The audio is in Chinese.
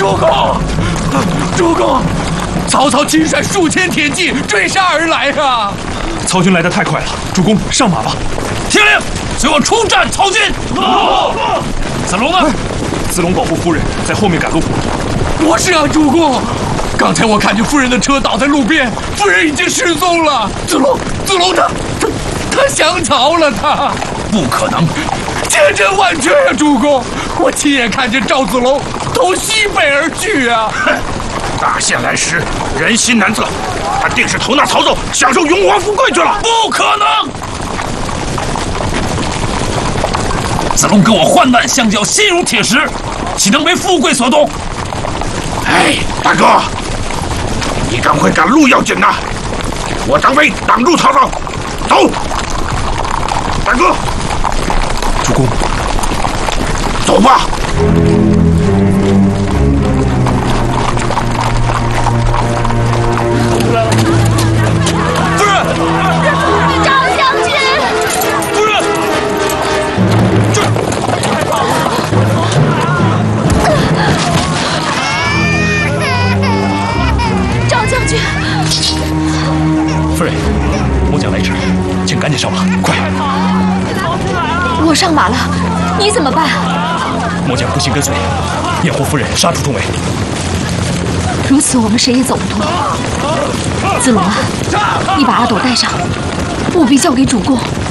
主公，主公，曹操亲率数千铁骑追杀而来啊！ 曹军来得太快了，主公上马吧。 听令，随我出战曹军。子龙呢？ 子龙保护夫人，在后面赶路。 不是啊，主公，刚才我看见夫人的车倒在路边，夫人已经失踪了。子龙他降曹了，他不可能，千真万确啊，主公，我亲眼看见赵子龙投西北而去啊！ 大限来时，人心难测，他定是投那曹操，享受荣华富贵去了。 不可能！子龙跟我患难相交，心如铁石，岂能为富贵所动？ 哎，大哥，你赶快赶路要紧呐！我张飞挡住曹操，走。大哥， 主公， 走吧。 夫人， 赵将军， 夫人， 赵将军， 夫人，末将来迟，请赶紧上马，快！ 我上马了，你怎么办？ 末将不幸跟随，掩护夫人杀出重围。 如此，我们谁也走不脱。子龙啊，你把阿斗带上，务必交给主公。